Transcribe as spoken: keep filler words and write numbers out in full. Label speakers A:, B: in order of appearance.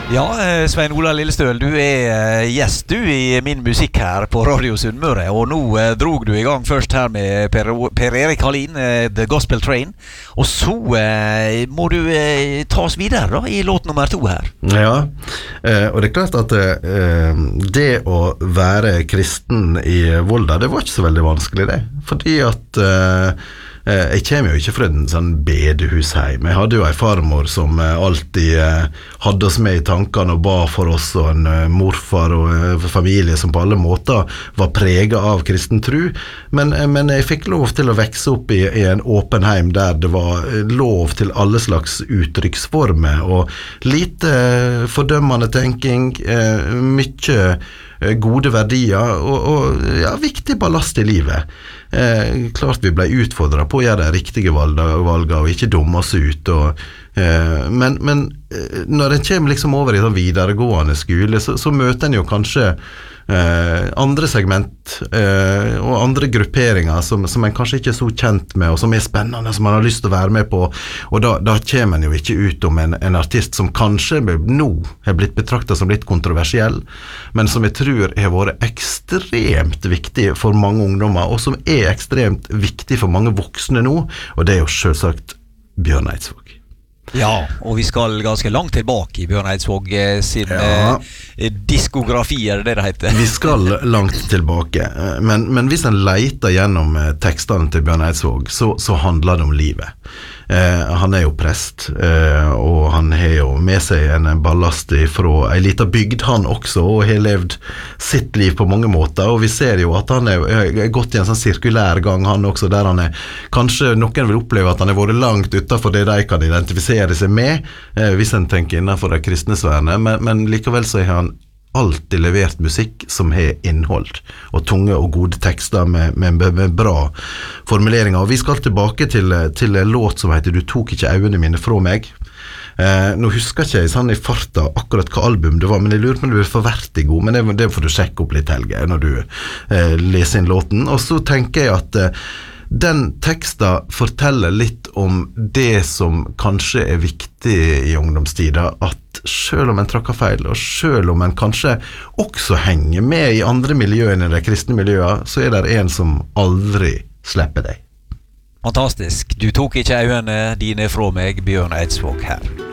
A: Ja, Svein Ola Lillestøl, du er gjest du i min musikk her på Radio Sunnmøre, og nå eh, drog du i gang først her med Per, per Erik Hallin, eh, The Gospel Train, og så eh, må du eh, ta oss videre da, i låt nummer to her.
B: Ja, eh, og det er klart at eh, det å være kristen i Volda, det var ikke så veldig vanskelig det, fordi at eh, jeg kommer jo ikke fra en sånn bedehusheim. Jeg hadde jo en farmor som alltid hadde oss med i tankene og ba for oss, og en morfar og en familie som på alle måter var preget av kristen tro. Men, men jeg fikk lov til å vekse opp i, i en åpen heim der det var lov til alle slags uttrykksformer, og lite fordømmende tenking, mye gode verdier og, og ja, viktig ballast i livet. Eh, klart vi ble utfordret på å gjøre de riktige valgene og ikke dumme oss ut, og, eh, men, men når en kommer liksom over i sånn videregående skole, så, så møter en jo kanskje eh, andre segment eh, og andre grupperinger som, som en kanskje ikke er så kjent med, og som er spennende, som man har lyst til å være med på, og da, da kommer en jo ikke ut om en, en artist som kanskje nå er blitt betraktet som litt kontroversiell, men som jeg tror har vært ekstremt viktig for mange ungdommer, og som er ekstremt viktig for mange voksne nå, og det er jo selvsagt Bjørn Eidsvåg.
A: Ja, og vi skal ganske langt tilbake i Bjørn Eidsvåg eh, sin
B: ja.
A: eh, diskografi, er det det det heter?
B: Vi skal langt tilbake, men, men hvis en leter gjennom tekstene til Bjørn Eidsvåg, så, så handler det om livet. Eh, han er jo prest, eh, og han har jo med seg en ballast fra en liten bygd han også, og har levd sitt liv på mange måter, og vi ser jo at han er, er gått i en sånn sirkulær gang han også, der han er, kanskje noen vil oppleve at han har vært langt utenfor det de kan identifisere seg med, eh, hvis en tenker innenfor det kristne sfærene, men, men likevel så har han alltid levert musikk som har innhold, og tunge og gode tekster med, med, med bra formuleringer. Og vi skal tilbake til, til en låt som heter «Du tok ikke øynene mine fra meg». Eh, nå husker ikke jeg sånn i farta akkurat hva album det var, men jeg lurer på om det blir for vertigo, men det, det får du sjekke opp litt, Helge, når du eh, leser inn låten. Og så tenker jeg at eh, den teksten forteller litt om det som kanskje er viktig i ungdomstida, at selv om en trakker feil, og selv om en kanskje også henger med i andre miljøer enn i de kristne miljøer, så er det en som aldri slipper deg.
A: Fantastisk. Du tok ikke øynene dine fra meg, Bjørn Eidsvåg her.